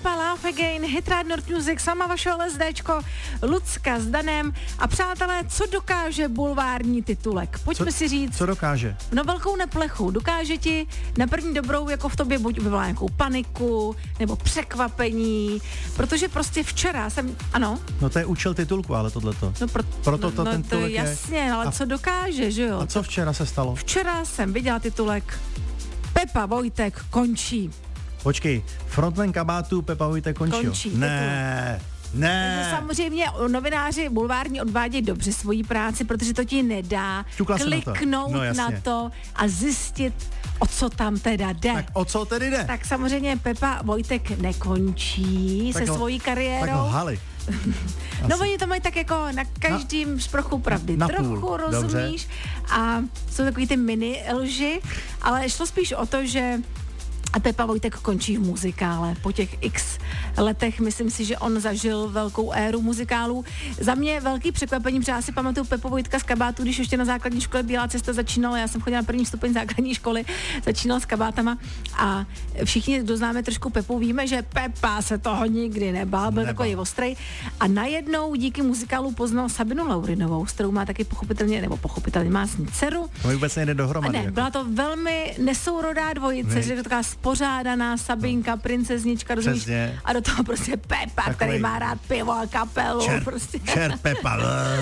Pepa, Laugh Again, Hit Radio North Music, sama vašeho LSDčko, Lucka s Danem a přátelé, co dokáže bulvární titulek? Pojďme si říct. Co dokáže? No velkou neplechu. Dokáže ti na první dobrou, jako v tobě, buď vyvolá nějakou paniku, nebo překvapení, protože prostě včera jsem, ano. No to je účel titulku, ale tohleto. No proto to ten to je jasně, ale co dokáže, že jo? A co včera se stalo? Včera jsem viděla titulek Pepa Vojtek končí. Počkej, frontman Kabátu Pepa Vojtek končí. Ne. Takže samozřejmě novináři bulvární odvádějí dobře svoji práci, protože to ti nedá kliknout na to a zjistit, o co tam teda jde. Tak o co tedy jde? Tak samozřejmě Pepa Vojtek nekončí se svojí kariérou. Tak ho hali. No oni to mají tak jako na každým šprochu pravdy trochu, rozumíš? Dobře. A jsou takový ty mini lži, ale šlo spíš o to, že a Pepa Vojtek končí v muzikále. Po těch x letech myslím si, že on zažil velkou éru muzikálů. Za mě velký překvapení, protože já si pamatuju Pepu Vojtka z Kabátu, když ještě na základní škole Bílá cesta začínala. Já jsem chodila na první stupeň základní školy, začínal s kabátama a všichni, kdo známe trošku Pepu, víme, že Pepa se toho nikdy nebál, byl takový ostrej. A najednou díky muzikálu poznal Sabinu Laurinovou, s kterou má taky pochopitelně má s ní dceru. To vůbec nejde dohromady. Ne, byla to velmi nesourodá dvojice, že taková spořádaná Sabinka, princeznička, rozumíš? A do toho prostě Pepa, takový který má rád pivo a kapelu. Čer Pepa.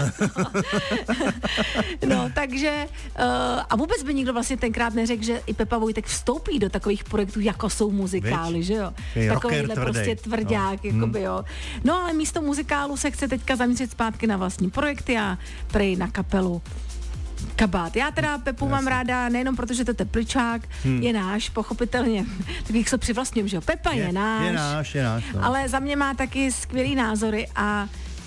No, takže a vůbec by nikdo vlastně tenkrát neřekl, že i Pepa Vojtek vstoupí do takových projektů, jako jsou muzikály, že jo? Takovýhle prostě tvrdák, jakoby, jo. No, ale místo muzikálu se chce teďka zaměřit zpátky na vlastní projekty a prej na kapelu Kabát. Já teda Pepu mám ráda nejenom proto, že to tepličák je náš, pochopitelně, tak jak se přivlastňujem, že jo, Pepa je náš. No. Ale za mě má taky skvělý názory a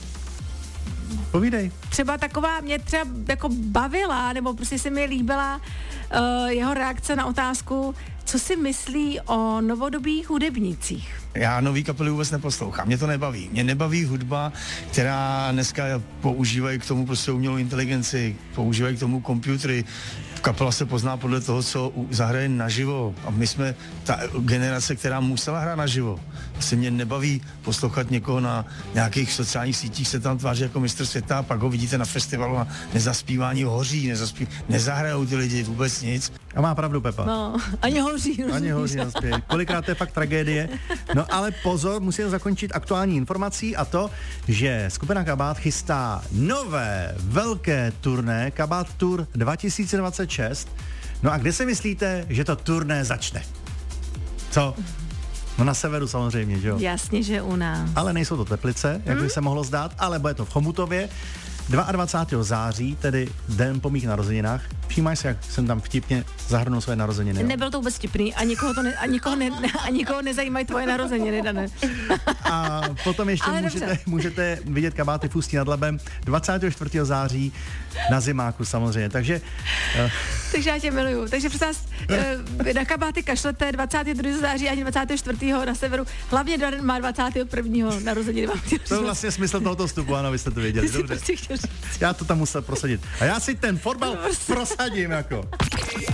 povídej. Třeba taková mě třeba jako bavila, nebo prostě se mi líbila jeho reakce na otázku, co si myslí o novodobých hudebnících. Já nový kapely vůbec neposlouchám, mě to nebaví. Mě nebaví hudba, která dneska používají k tomu prostě umělou inteligenci, používají k tomu počítače. Kapela se pozná podle toho, co zahraje naživo. A my jsme ta generace, která musela hrát naživo. Vlastně mě nebaví poslouchat někoho na nějakých sociálních sítích, se tam tváří jako mistr světa, a pak ho vidíte na festivalu a nezaspívání hoří, nezahrajou ty lidi vůbec nic. A má pravdu Pepa. No, ani hoří. Kolikrát to je fakt tragédie. No ale pozor, musím zakončit aktuální informací a to, že skupina Kabát chystá nové velké turné Kabát Tour 2026. No a kde si myslíte, že to turné začne? Co? No na severu samozřejmě, že jo? Jasně, že u nás. Ale nejsou to Teplice, jak by se mohlo zdát, ale bude to v Chomutově. 22. září, tedy den po mých narozeninách. Všímáš se, jak jsem tam vtipně zahrnul své narozeniny. Nebyl to vůbec vtipný a nikoho nezajímají tvoje narozeniny, Dane. A potom ještě můžete vidět Kabáty v Ústí nad Labem 24. září na Zimáku samozřejmě, takže já tě miluju. Takže přes nás na Kabáty kašlete 22. září ani 24. na severu. Hlavně Dan má 21. narozeniny. To je vlastně smysl tohoto vstupu, ano, vy jste to věděli. Dobře. Já to tam musel prosadit. A já si ten fotbal prosadím jako.